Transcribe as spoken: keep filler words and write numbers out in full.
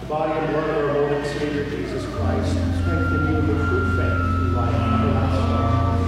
body and blood of our Lord and Savior Jesus Christ strengthen you in the true faith